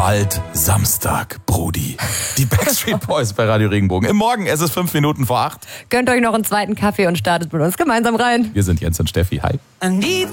bald Samstag, Brudi. Die Backstreet Boys bei Radio Regenbogen. Im Morgen, es ist 5 Minuten vor 8. Gönnt euch noch einen zweiten Kaffee und startet mit uns gemeinsam rein. Wir sind Jens und Steffi. Hi.